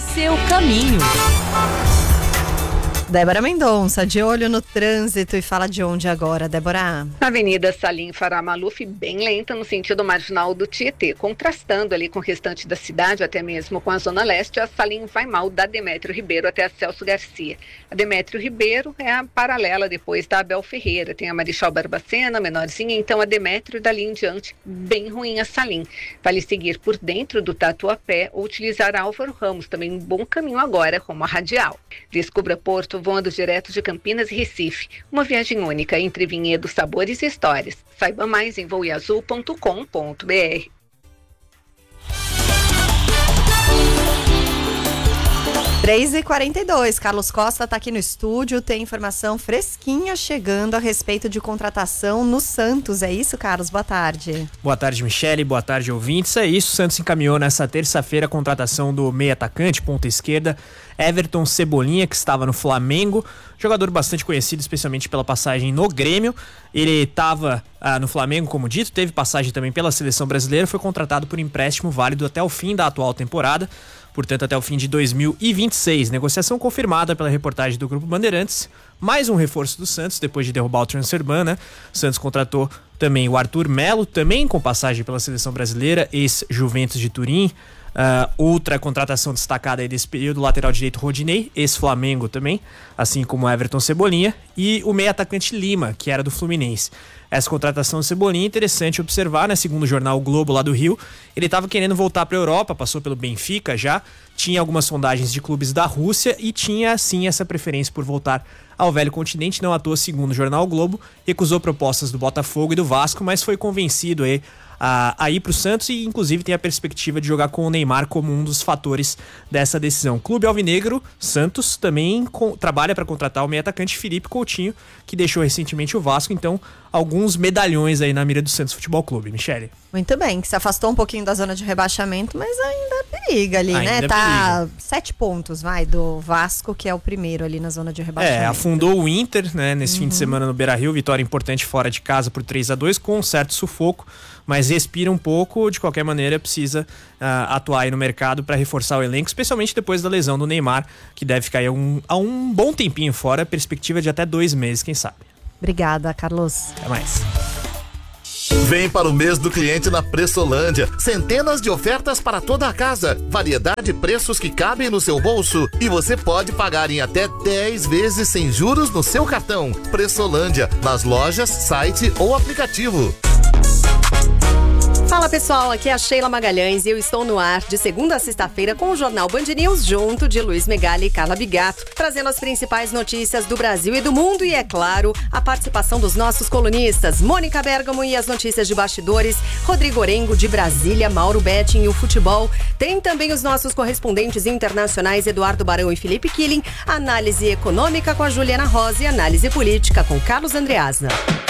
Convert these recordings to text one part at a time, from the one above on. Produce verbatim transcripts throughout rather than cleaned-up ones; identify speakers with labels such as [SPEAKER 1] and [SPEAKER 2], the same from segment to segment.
[SPEAKER 1] seu caminho.
[SPEAKER 2] Débora Mendonça, de olho no trânsito, e fala de onde agora, Débora?
[SPEAKER 3] Avenida Salim Farah Maluf, bem lenta no sentido marginal do Tietê, contrastando ali com o restante da cidade, até mesmo com a zona leste. A Salim vai mal da Demétrio Ribeiro até a Celso Garcia. A Demétrio Ribeiro é a paralela depois da Abel Ferreira, tem a Marechal Barbacena, menorzinha, então a Demétrio dali em diante, bem ruim a Salim. Vale seguir por dentro do Tatuapé ou utilizar a Álvaro Ramos, também um bom caminho agora, rumo a Radial. Descubra Porto, voando direto de Campinas e Recife. Uma viagem única entre vinhedos, sabores e histórias. Saiba mais em voeazul ponto com ponto br.
[SPEAKER 2] três e quarenta e dois, Carlos Costa está aqui no estúdio, tem informação fresquinha chegando a respeito de contratação no Santos. É isso, Carlos? Boa tarde.
[SPEAKER 4] Boa tarde, Michele. Boa tarde, ouvintes. É isso, o Santos encaminhou nessa terça-feira a contratação do meio atacante, ponta esquerda, Everton Cebolinha, que estava no Flamengo, jogador bastante conhecido, especialmente pela passagem no Grêmio. Ele estava ah, no Flamengo, como dito, teve passagem também pela seleção brasileira, foi contratado por empréstimo válido até o fim da atual temporada, portanto até o fim de dois mil e vinte e seis. Negociação confirmada pela reportagem do Grupo Bandeirantes. Mais um reforço do Santos, depois de derrubar o Transferban, né? O Santos contratou também o Arthur Melo, também com passagem pela seleção brasileira, ex-Juventus de Turim. Uh, outra contratação destacada aí desse período, lateral direito Rodinei, ex-Flamengo também, assim como Everton Cebolinha, e o meio atacante Lima, que era do Fluminense. Essa contratação do Cebolinha é interessante observar, né? Segundo o jornal o Globo lá do Rio, ele estava querendo voltar para a Europa, passou pelo Benfica já, tinha algumas sondagens de clubes da Rússia e tinha sim essa preferência por voltar ao velho continente. Não à toa, segundo o jornal o Globo, recusou propostas do Botafogo e do Vasco, mas foi convencido aí a, a ir para o Santos e inclusive tem a perspectiva de jogar com o Neymar como um dos fatores dessa decisão. Clube Alvinegro, Santos, também com, trabalha para contratar o meio atacante Felipe Coutinho, que deixou recentemente o Vasco, então alguns medalhões aí na mira do Santos Futebol Clube. Michele.
[SPEAKER 2] Muito bem, que se afastou um pouquinho da zona de rebaixamento, mas ainda periga ali,
[SPEAKER 4] ainda
[SPEAKER 2] né? Tá sete pontos, vai, do Vasco, que é o primeiro ali na zona de rebaixamento.
[SPEAKER 4] É, afundou o Inter, né, nesse
[SPEAKER 2] uhum.
[SPEAKER 4] fim de semana no Beira-Rio, vitória importante fora de casa por três a dois, com um certo sufoco, mas respira um pouco, de qualquer maneira precisa uh, atuar aí no mercado para reforçar o elenco, especialmente depois da lesão do Neymar, que deve ficar aí um, há um bom tempinho fora, perspectiva de até dois meses, quem sabe.
[SPEAKER 2] Obrigada, Carlos.
[SPEAKER 4] Até mais.
[SPEAKER 5] Vem para o mês do cliente na Pressolândia. Centenas de ofertas para toda a casa. Variedade de preços que cabem no seu bolso. E você pode pagar em até dez vezes sem juros no seu cartão. Pressolândia, nas lojas, site ou aplicativo.
[SPEAKER 6] Fala pessoal, aqui é a Sheila Magalhães e eu estou no ar de segunda a sexta-feira com o Jornal Band News, junto de Luiz Megali e Carla Bigato, trazendo as principais notícias do Brasil e do mundo e, é claro, a participação dos nossos colunistas, Mônica Bergamo e as notícias de bastidores, Rodrigo Orengo de Brasília, Mauro Betting e o futebol. Tem também os nossos correspondentes internacionais, Eduardo Barão e Felipe Killing, análise econômica com a Juliana Rosa e análise política com Carlos Andreasa.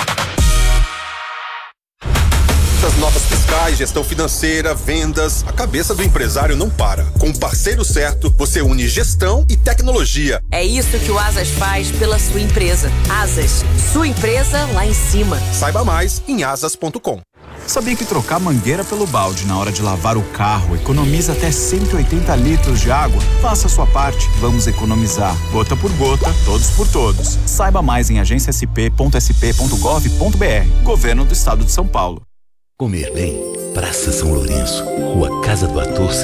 [SPEAKER 7] Das notas fiscais, gestão financeira, vendas, a cabeça do empresário não para. Com o parceiro certo, você une gestão e tecnologia.
[SPEAKER 1] É isso que o Asas faz pela sua empresa. Asas, sua empresa lá em cima.
[SPEAKER 7] Saiba mais em asas ponto com.
[SPEAKER 8] Sabia que trocar mangueira pelo balde na hora de lavar o carro economiza até cento e oitenta litros de água? Faça a sua parte, vamos economizar. Gota por gota, todos por todos. Saiba mais em agência s p ponto s p ponto gov ponto b r. Governo do Estado de São Paulo.
[SPEAKER 9] Comer bem, Praça São Lourenço, Rua Casa do Ator